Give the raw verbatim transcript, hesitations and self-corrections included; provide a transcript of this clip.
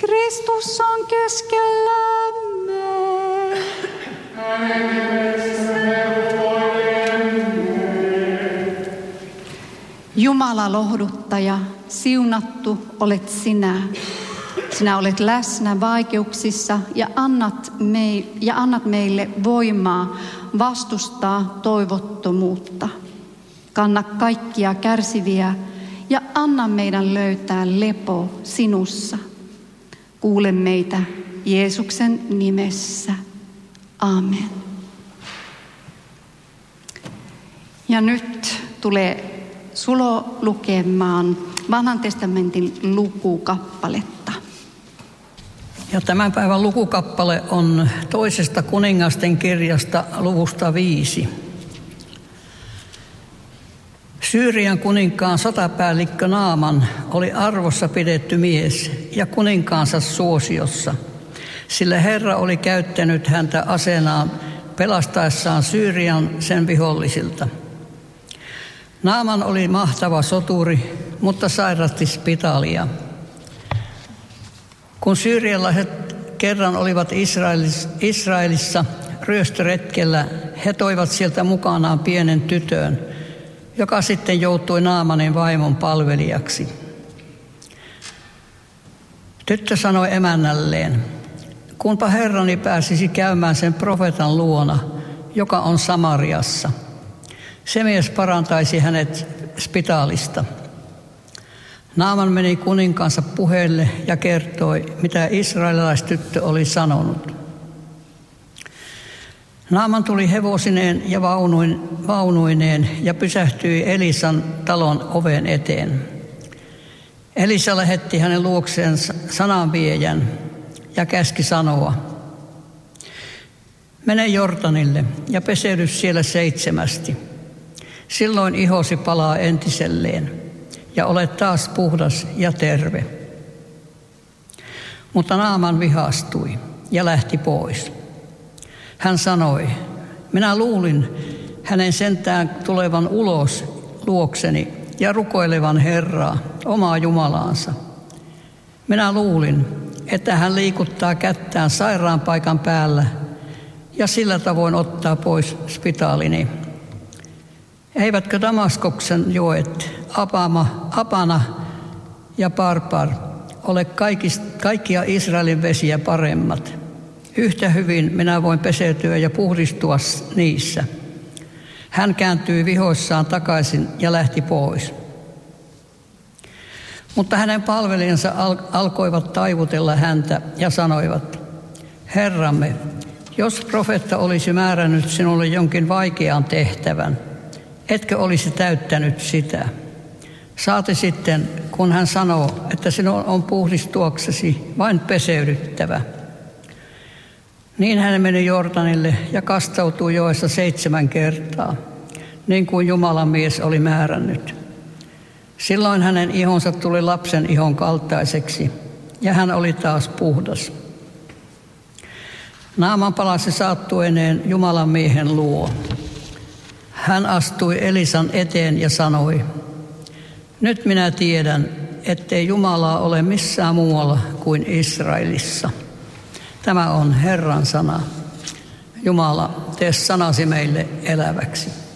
Kristus on keskellämme. Jumala lohduttaja, siunattu olet sinä. Sinä olet läsnä vaikeuksissa ja annat, me, ja annat meille voimaa vastustaa toivottomuutta. Kanna kaikkia kärsiviä ja anna meidän löytää lepo sinussa. Kuule meitä Jeesuksen nimessä. Amen. Ja nyt tulee Sulo lukemaan Vanhan testamentin lukukappaletta. Ja tämän päivän lukukappale on toisesta kuningasten kirjasta luvusta viisi. Syyrian kuninkaan sotapäällikkö Naaman oli arvossa pidetty mies ja kuninkaansa suosiossa, sillä Herra oli käyttänyt häntä aseenaan pelastaessaan Syyrian sen vihollisilta. Naaman oli mahtava soturi, mutta sairasti spitaalia. Kun syyrialaiset kerran olivat Israelissa, Israelissa ryöstöretkellä, he toivat sieltä mukanaan pienen tytön, joka sitten joutui Naamanin vaimon palvelijaksi. Tyttö sanoi emännälleen, kunpa herrani pääsisi käymään sen profeetan luona, joka on Samariassa. Se mies parantaisi hänet spitaalista. Naaman meni kuninkaansa puheelle ja kertoi, mitä israelilaistyttö oli sanonut. Naaman tuli hevosineen ja vaunuin, vaunuineen ja pysähtyi Elisan talon oven eteen. Elisa lähetti hänen luokseen sananviejän ja käski sanoa, mene Jordanille ja peseydy siellä seitsemästi. Silloin ihosi palaa entiselleen ja olet taas puhdas ja terve. Mutta Naaman vihastui ja lähti pois. Hän sanoi, minä luulin hänen sentään tulevan ulos luokseni ja rukoilevan Herraa, omaa Jumalaansa. Minä luulin, että hän liikuttaa kättään sairaan paikan päällä ja sillä tavoin ottaa pois spitaalini. Eivätkö Damaskoksen joet, Apama, Apana ja Parpar ole kaikista, kaikkia Israelin vesiä paremmat? Yhtä hyvin minä voin peseytyä ja puhdistua niissä. Hän kääntyi vihoissaan takaisin ja lähti pois. Mutta hänen palvelijansa al- alkoivat taivutella häntä ja sanoivat, Herramme, jos profeetta olisi määrännyt sinulle jonkin vaikean tehtävän, etkö olisi täyttänyt sitä? Saati sitten, kun hän sanoo, että sinun on puhdistuaksesi vain peseydyttävä. Niin hän meni Jordanille ja kastautui joessa seitsemän kertaa, niin kuin Jumalan mies oli määrännyt. Silloin hänen ihonsa tuli lapsen ihon kaltaiseksi, ja hän oli taas puhdas. Naaman palasi saattueneen Jumalan miehen luo. Hän astui Elisan eteen ja sanoi, nyt minä tiedän, ettei Jumalaa ole missään muualla kuin Israelissa. Tämä on Herran sana. Jumala, tee sanasi meille eläväksi.